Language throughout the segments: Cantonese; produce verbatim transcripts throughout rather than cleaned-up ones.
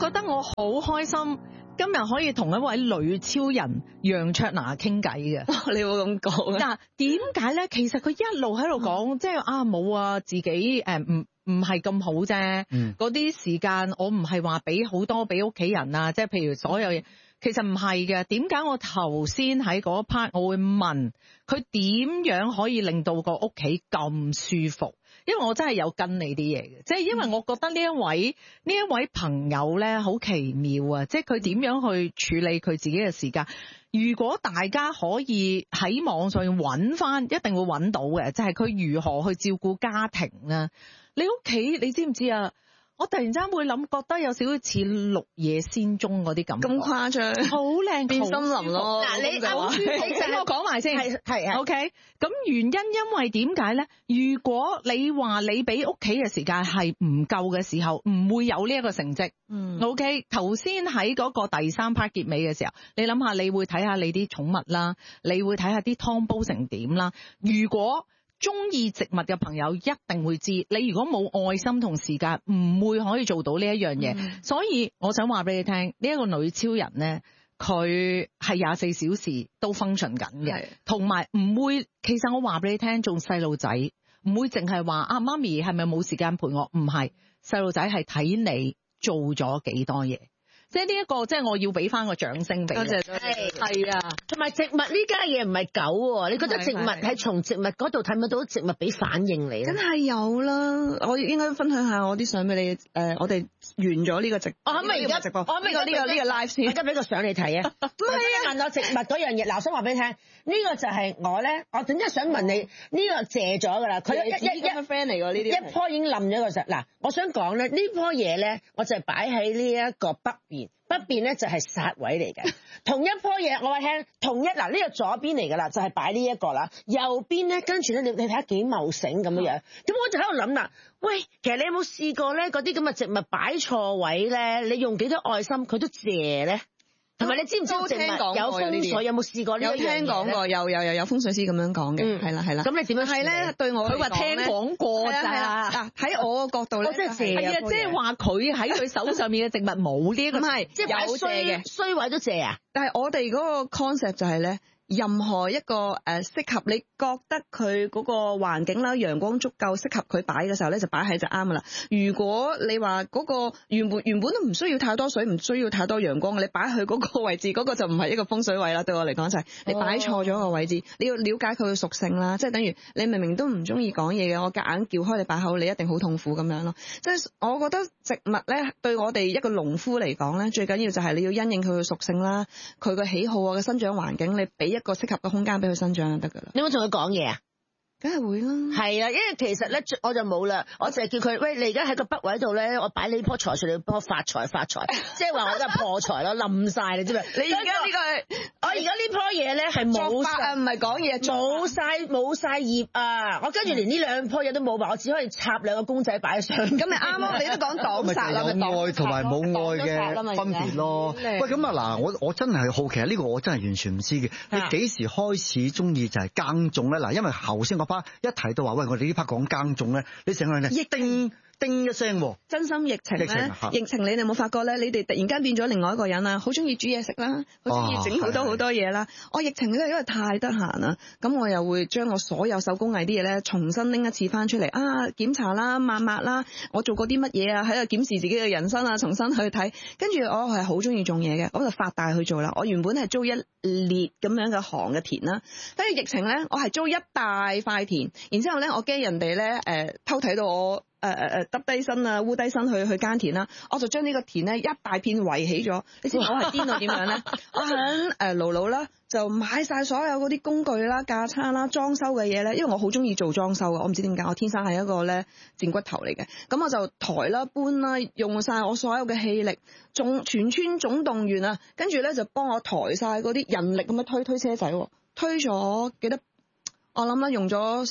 覺得我好開心，今日可以同一位女超人楊卓娜傾偈嘅。 你會咁講嗱，點解咧？其實佢一路喺度講，即係啊冇啊，自己誒唔唔係咁好啫。嗰啲、嗯、時間我唔係話俾好多俾屋企人啊，即係譬如所有嘢。其實唔係嘅，點解我頭先喺嗰 part 我會問佢點樣可以令到個屋企咁舒服？因為我真係有跟你啲嘢嘅，即係因為我覺得呢一位呢一位朋友咧好奇妙啊！即係佢點樣去處理佢自己嘅時間？如果大家可以喺網上揾翻，一定會揾到嘅，就係佢如何去照顧家庭啊！你屋企你知唔知啊？我突然間會諗，覺得有少少似綠野仙蹤嗰啲感覺， 咁誇張， 好靚變森林咯。 嗱，你好舒服，你我講埋先，係係啊 ，OK。咁原因因為點解咧？如果你話你俾屋企嘅時間係唔夠嘅時候，唔會有呢一個成績。嗯 ，OK。頭先喺嗰個第三 part 結尾嘅時候，你諗下，你會睇下你啲寵物啦，你會睇下啲湯煲成點啦。如果中意植物嘅朋友一定會知，你如果冇愛心同時間，唔會可以做到呢一樣嘢。嗯、所以我想話俾你聽，呢、這、一個女超人呢，佢係廿四小時都 function 緊嘅，同埋唔會。其實我話俾你聽，做細路仔唔會淨係話啊，媽咪係咪冇時間陪我？唔係，細路仔係睇你做咗幾多嘢。即係呢一個，即係我要俾翻個掌聲俾你。多謝多謝。係啊， 同埋植物呢家嘢唔係狗喎，你覺得植物係從植物嗰度睇唔到植物俾反應你？ 梗係有啦，我應該分享下我啲相俾你。誒、呃，我哋完咗呢個直， 我可唔可以而家直播？ 我可唔可以呢個呢個呢個 live 先？ 而家俾個相你睇啊！唔係啊，問我植物嗰樣嘢，嗱，我想話俾你聽，呢、呢個就係我咧，我真係想問你，呢、呢個謝咗㗎啦，佢一一一 friend 嚟㗎呢啲，一樖已經冧咗個實。嗱，我想講咧，呢樖嘢咧，我就係擺喺呢一個北邊。北邊咧就係煞位嚟嘅，同一樖嘢我話聽，同一嗱呢、呢個左邊嚟㗎啦，就係擺呢一個啦，右邊咧跟住咧你你睇下幾茂盛咁樣樣，咁我就喺度諗啦，喂，其實你有冇試過咧嗰啲咁嘅植物擺錯位咧？你用幾多愛心佢都謝咧？同埋你知唔知植物有風水？有冇試過呢？ 有聽講過，有有有有風水師咁樣講嘅，係啦係啦。咁你點樣？係咧對我佢話聽講過咋？ 嗱喺我個角度咧， 我真係謝啊！即係話佢喺佢手上面嘅植物冇呢個， 唔係即係有謝嘅衰位都謝啊！ 但係我哋嗰個 concept 就係咧。任何一個誒適合你覺得佢嗰個環境啦，陽光足夠適合佢擺嘅時候咧，就擺喺就啱噶啦。如果你話嗰個原本原本都唔需要太多水，唔需要太多陽光，你擺去嗰個位置，嗰、嗰個就唔係一個風水位啦。對我嚟講就係你擺錯咗個位置，你要了解佢嘅屬性啦。即係等於你明明都唔中意講嘢嘅，我夾硬叫開你把口，你一定好痛苦咁樣咯。即係我覺得植物咧，對我哋一個農夫嚟講咧，最緊要就係你要因應佢嘅屬性啦，佢嘅喜好啊，嘅生長環境，你俾一個適合嘅空間俾佢生長就得噶啦。 你有冇同佢講嘢啊？ 梗係會啦。係啊，因為其實咧，我就冇啦，我就係叫佢，喂，你而家喺個北位度咧，我擺你棵財樹，你幫我發財發財，即係話我都係破財咯，冧晒你知唔知？ 你而家呢個， 我而家呢棵嘢咧係冇晒，唔係講嘢， 冇晒冇晒葉啊！我跟住連呢兩棵嘢都冇埋，我只可以插兩個公仔擺上。咁你啱啱你都講擋煞啦， 有愛同埋冇愛嘅分別咯。喂，咁啊嗱，我我真係好奇啊，呢個我真係完全唔知嘅。你幾時開始中意就係耕種咧？嗱，因為頭先嗰 part 一提到話，喂，我哋呢 part 講耕種咧，你成個人咧叮叮一聲喎。 真心疫情咧，疫情你哋有冇發覺咧？你哋突然間變咗另外一個人啦，好中意煮嘢食啦，好中意整好多好多嘢啦。我疫情咧因為太得閒啦，咁我又會將我所有手工藝啲嘢咧重新拎一次翻出嚟啊，檢查啦、抹抹啦，我做過啲乜嘢啊，喺度檢視自己嘅人生啊，重新去睇。跟住我係好中意種嘢嘅，我就發大去做啦。我原本係租一列咁樣嘅行嘅田啦，跟住疫情咧，我係租一大塊田，然之後咧我驚人哋咧誒偷睇到我。誒誒誒，耷低身啊，烏低身去去耕田啦，我就將呢個田咧一大片圍起咗。你知我係癲到點樣咧？我喺誒盧盧啦，就買晒所有嗰啲工具啦、架撐啦、裝修嘅嘢咧，因為我好中意做裝修嘅，我唔知點解，我天生係一個咧賤骨頭嚟嘅。咁我就抬啦、搬啦，用晒我所有嘅氣力，總全村總動員啊，跟住咧就幫我抬晒嗰啲人力咁樣推推車仔，推咗幾多？我諗啦，用咗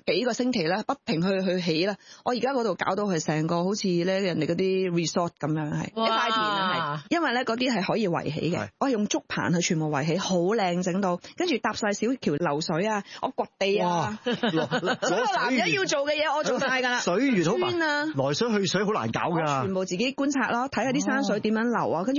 幾個星期啦，不停去去起啦。我而家嗰度搞到係成個好似咧人哋嗰啲 resort 咁樣係一塊田啊，係因為咧嗰啲係可以圍起嘅，我係用竹棚去全部圍起，好靚整到，跟住搭晒小橋流水啊，我掘地啊，所有男人要做嘅嘢我做晒㗎啦。 水源好難啊， 來水去水好難搞㗎， 全部自己觀察咯，睇下啲山水點樣流啊，跟住